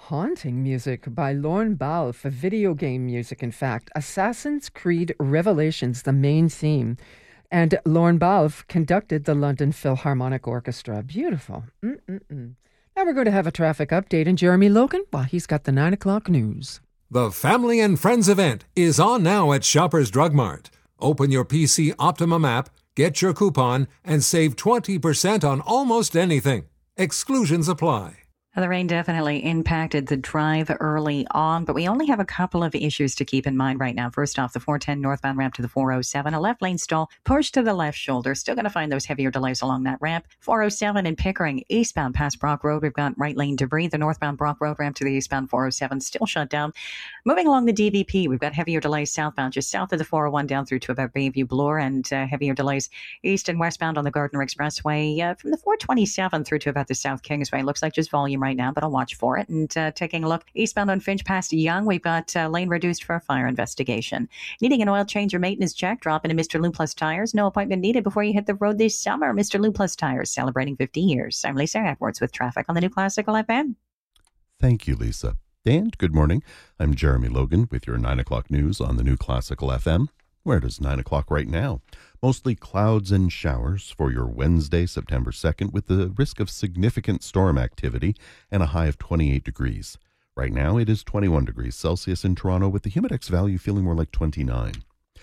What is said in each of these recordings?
Haunting music by Lorne Ball for video game music, in fact. Assassin's Creed Revelations, the main theme. And Lorne Ball conducted the London Philharmonic Orchestra. Beautiful. Mm-mm-mm. Now we're going to have a traffic update, and Jeremy Logan, well, he's got the 9 o'clock news. The Family and Friends event is on now at Shoppers Drug Mart. Open your PC Optimum app, get your coupon, and save 20% on almost anything. Exclusions apply. The rain definitely impacted the drive early on, but we only have a couple of issues to keep in mind right now. First off, the 410 northbound ramp to the 407, a left lane stall, push to the left shoulder. Still going to find those heavier delays along that ramp. 407 in Pickering, eastbound past Brock Road. We've got right lane debris. The northbound Brock Road ramp to the eastbound 407 still shut down. Moving along the DVP, we've got heavier delays southbound, just south of the 401 down through to about Bayview Bloor, and heavier delays east and westbound on the Gardner Expressway from the 427 through to about the South Kingsway. Looks like just volume right now, but I'll watch for it. And taking a look eastbound on Finch past Young, we've got lane reduced for a fire investigation. Needing an oil change or maintenance check, drop into Mr. Lou Plus Tires. No appointment needed before you hit the road this summer. Mr. Lou Plus Tires, celebrating 50 years. I'm Lisa Edwards with traffic on the New Classical FM. Thank you, Lisa. And good morning. I'm Jeremy Logan with your 9 o'clock news on the New Classical FM. Where does 9 o'clock right now? Mostly clouds and showers for your Wednesday, September 2nd, with the risk of significant storm activity and a high of 28 degrees. Right now, it is 21 degrees Celsius in Toronto, with the humidex value feeling more like 29.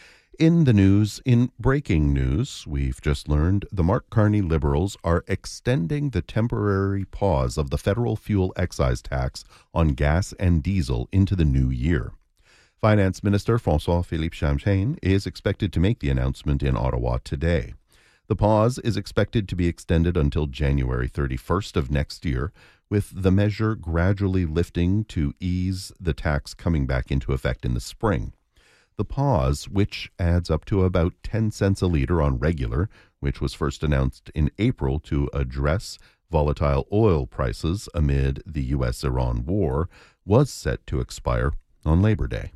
In the news, in breaking news, we've just learned the Mark Carney Liberals are extending the temporary pause of the federal fuel excise tax on gas and diesel into the new year. Finance Minister François-Philippe Champagne is expected to make the announcement in Ottawa today. The pause is expected to be extended until January 31st of next year, with the measure gradually lifting to ease the tax coming back into effect in the spring. The pause, which adds up to about 10 cents a litre on regular, which was first announced in April to address volatile oil prices amid the U.S.-Iran war, was set to expire on Labor Day.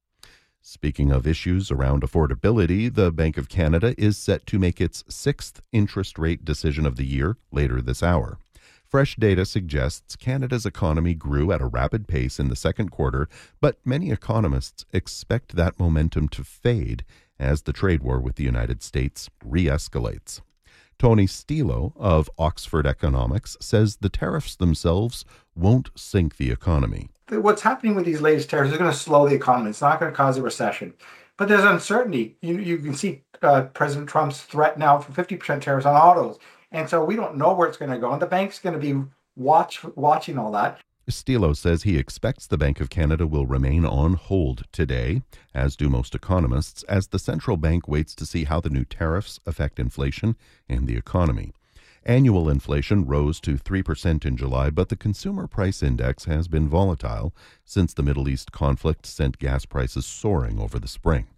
Speaking of issues around affordability, the Bank of Canada is set to make its sixth interest rate decision of the year later this hour. Fresh data suggests Canada's economy grew at a rapid pace in the second quarter, but many economists expect that momentum to fade as the trade war with the United States re-escalates. Tony Stilo of Oxford Economics says the tariffs themselves won't sink the economy. What's happening with these latest tariffs is going to slow the economy. It's not going to cause a recession. But there's uncertainty. You can see President Trump's threat now for 50% tariffs on autos. And so we don't know where it's going to go. And the bank's going to be watching all that. Stilo says he expects the Bank of Canada will remain on hold today, as do most economists, as the central bank waits to see how the new tariffs affect inflation and the economy. Annual inflation rose to 3% in July, but the Consumer Price Index has been volatile since the Middle East conflict sent gas prices soaring over the spring.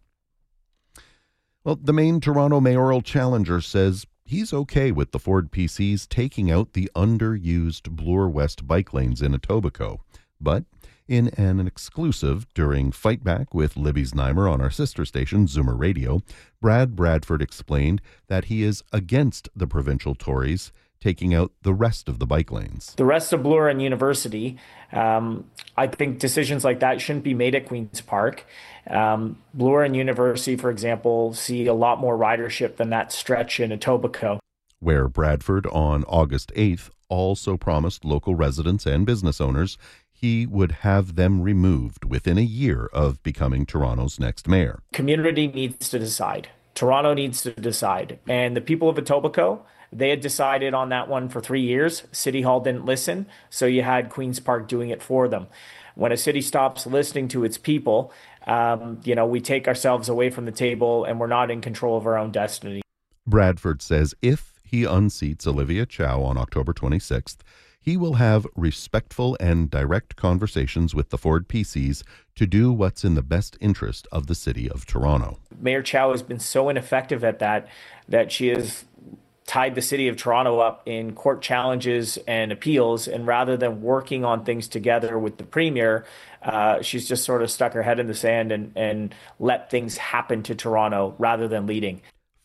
Well, the main Toronto mayoral challenger says he's okay with the Ford PCs taking out the underused Bloor West bike lanes in Etobicoke. But in an exclusive during Fight Back with Libby Znaimer on our sister station, Zoomer Radio, Brad Bradford explained that he is against the provincial Tories taking out the rest of the bike lanes. The rest of Bloor and University, I think decisions like that shouldn't be made at Queen's Park. Bloor and University, for example, see a lot more ridership than that stretch in Etobicoke. Where Bradford on August 8th also promised local residents and business owners he would have them removed within a year of becoming Toronto's next mayor. Community needs to decide. Toronto needs to decide. And the people of Etobicoke, they had decided on that one for 3 years. City Hall didn't listen, so you had Queen's Park doing it for them. When a city stops listening to its people, we take ourselves away from the table and we're not in control of our own destiny. Bradford says if he unseats Olivia Chow on October 26th, he will have respectful and direct conversations with the Ford PCs to do what's in the best interest of the city of Toronto. Mayor Chow has been so ineffective at that she has tied the city of Toronto up in court challenges and appeals, and rather than working on things together with the premier, she's just sort of stuck her head in the sand and let things happen to Toronto rather than leading.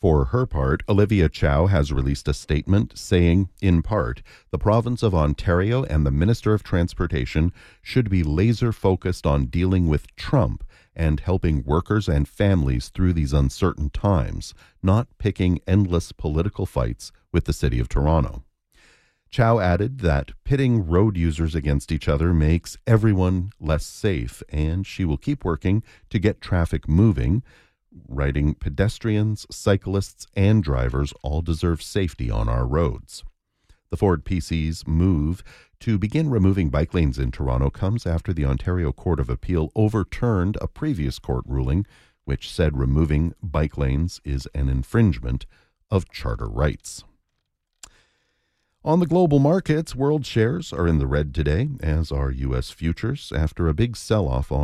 For her part, Olivia Chow has released a statement saying, in part, the province of Ontario and the Minister of Transportation should be laser focused on dealing with Trump and helping workers and families through these uncertain times, not picking endless political fights with the City of Toronto. Chow added that pitting road users against each other makes everyone less safe, and she will keep working to get traffic moving, writing, pedestrians, cyclists, and drivers all deserve safety on our roads. The Ford PC's move to begin removing bike lanes in Toronto comes after the Ontario Court of Appeal overturned a previous court ruling which said removing bike lanes is an infringement of charter rights. On the global markets, world shares are in the red today, as are U.S. futures, after a big sell-off on